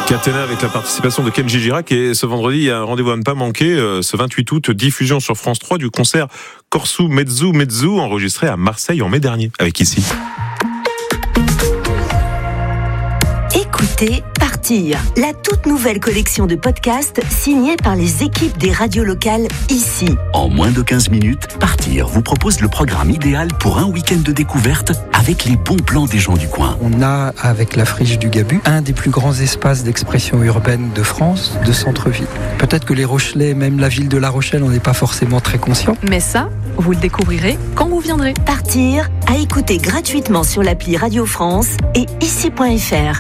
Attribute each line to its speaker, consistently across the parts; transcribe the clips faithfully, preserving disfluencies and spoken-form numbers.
Speaker 1: Caténa avec la participation de Kenji Girac et ce vendredi, il y a un rendez-vous à ne pas manquer. Ce vingt-huit août, diffusion sur France trois du concert Corso Mezzo Mezzo enregistré à Marseille en mai dernier. Avec ici.
Speaker 2: Écoutez Partir, la toute nouvelle collection de podcasts signée par les équipes des radios locales ici.
Speaker 3: En moins de quinze minutes, Partir vous propose le programme idéal pour un week-end de découverte avec les bons plans des gens du coin.
Speaker 4: On a, avec la Friche du Gabu, un des plus grands espaces d'expression urbaine de France, de centre-ville. Peut-être que les Rochelais, même la ville de La Rochelle, on n'est pas forcément très conscient.
Speaker 5: Mais ça, vous le découvrirez quand vous viendrez.
Speaker 2: Partir, à écouter gratuitement sur l'appli Radio France et ici point f r.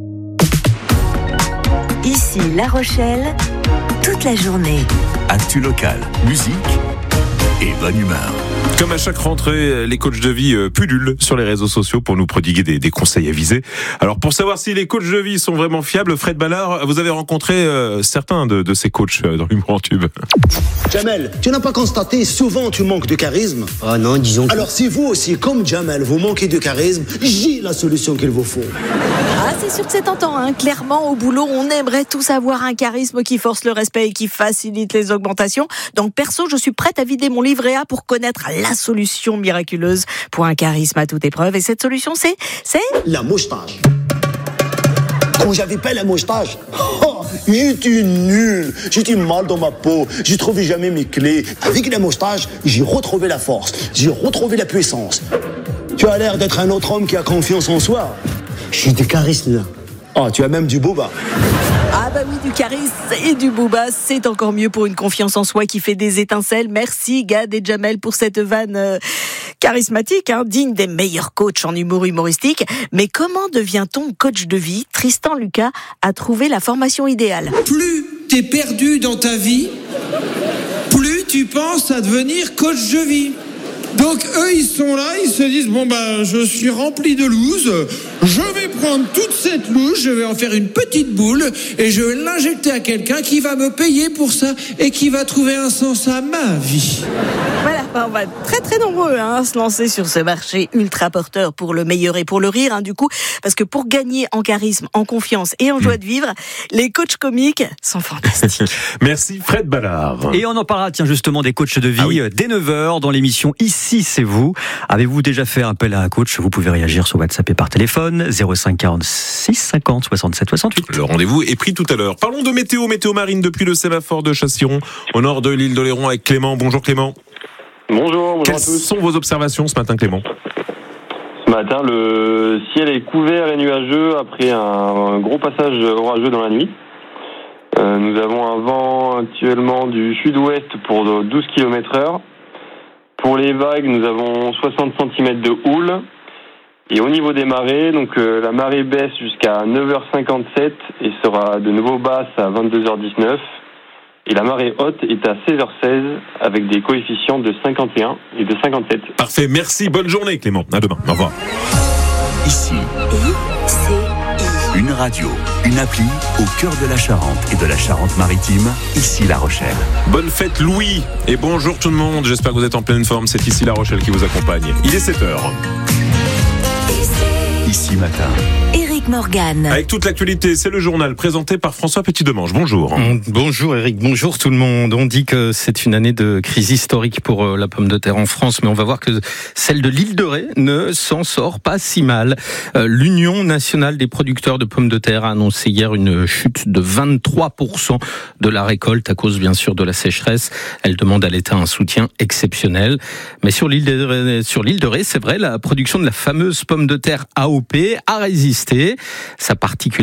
Speaker 2: Ici La Rochelle, toute la journée.
Speaker 3: Actu local, musique et bonne humeur.
Speaker 1: Comme à chaque rentrée, les coachs de vie pullulent sur les réseaux sociaux pour nous prodiguer des, des conseils avisés. Alors pour savoir si les coachs de vie sont vraiment fiables, Fred Ballard, vous avez rencontré euh, certains de, de ces coachs euh, dans l'humour en tube.
Speaker 6: Jamel, tu n'as pas constaté souvent tu manques de charisme?
Speaker 7: Ah non, disons que...
Speaker 6: Alors si vous aussi, comme Jamel, vous manquez de charisme, j'ai la solution qu'il vous faut.
Speaker 8: Ah, c'est sûr que c'est tentant, hein. Clairement, au boulot, on aimerait tous avoir un charisme qui force le respect et qui facilite les augmentations. Donc perso, je suis prête à vider mon livret A pour connaître la solution miraculeuse pour un charisme à toute épreuve. Et cette solution, c'est... c'est...
Speaker 6: La moustache. Quand j'avais pas la moustache, oh, j'étais nul, j'étais mal dans ma peau, je trouvais jamais mes clés. Avec la moustache, j'ai retrouvé la force, j'ai retrouvé la puissance. Tu as l'air d'être un autre homme qui a confiance en soi.
Speaker 7: j'ai du charisme là.
Speaker 6: Oh, tu as même du booba.
Speaker 8: Ah bah oui, du charisme et du booba, c'est encore mieux pour une confiance en soi qui fait des étincelles. Merci Gad et Jamel pour cette vanne euh, charismatique, hein, digne des meilleurs coachs en humour humoristique. Mais comment devient-on coach de vie? Tristan Lucas a trouvé la formation idéale.
Speaker 9: Plus t'es perdu dans ta vie, plus tu penses à devenir coach de vie. Donc eux, ils sont là, ils se disent, bon bah je suis rempli de loose, je vais prendre toute cette loose, je vais en faire une petite boule et je vais l'injecter à quelqu'un qui va me payer pour ça et qui va trouver un sens à ma vie.
Speaker 8: Voilà, bah on va être très très nombreux hein, à se lancer sur ce marché ultra porteur pour le meilleur et pour le rire, hein, du coup, parce que pour gagner en charisme, en confiance et en joie de vivre, les coachs comiques sont fantastiques.
Speaker 1: Merci Fred Ballard.
Speaker 10: Et on en parlera, tiens, justement des coachs de vie ah oui. dès neuf heures dans l'émission Ici c'est vous. Avez-vous déjà fait appel à un coach? Vous pouvez réagir sur WhatsApp et par téléphone zéro cinq quarante-six cinquante soixante-sept soixante-huit.
Speaker 1: Le rendez-vous est pris tout à l'heure. Parlons de météo, météo marine depuis le sémaphore de Chassiron au nord de l'île d'Oléron avec Clément. Bonjour Clément.
Speaker 11: Bonjour, bonjour
Speaker 1: Quelles
Speaker 11: à tous.
Speaker 1: sont vos observations ce matin Clément?
Speaker 11: Ce matin, le ciel est couvert et nuageux après un, un gros passage orageux dans la nuit. Euh, nous avons un vent actuellement du sud-ouest pour douze kilomètres heure. Pour les vagues, nous avons soixante centimètres de houle. Et au niveau des marées, donc euh, la marée baisse jusqu'à neuf heures cinquante-sept et sera de nouveau basse à vingt-deux heures dix-neuf. Et la marée haute est à seize heures seize avec des coefficients de cinquante et un et de cinquante-sept.
Speaker 1: Parfait, merci, bonne journée Clément. À demain, au revoir.
Speaker 3: Ici, une radio, une appli au cœur de la Charente et de la Charente-Maritime, ici La Rochelle.
Speaker 1: Bonne fête Louis et bonjour tout le monde, j'espère que vous êtes en pleine forme, c'est ici La Rochelle qui vous accompagne. Il est sept heures.
Speaker 3: Ici matin.
Speaker 2: Éric Morgan.
Speaker 1: Avec toute l'actualité, c'est le journal présenté par François Petit-Demange. Bonjour.
Speaker 12: Bonjour Éric, bonjour tout le monde. On dit que c'est une année de crise historique pour la pomme de terre en France, mais on va voir que celle de l'île de Ré ne s'en sort pas si mal. L'Union nationale des producteurs de pommes de terre a annoncé hier une chute de vingt-trois pour cent de la récolte à cause bien sûr de la sécheresse. Elle demande à l'État un soutien exceptionnel. Mais sur l'île de Ré, sur l'île de Ré, c'est vrai, la production de la fameuse pomme de terre A O P a résisté. Sa particularité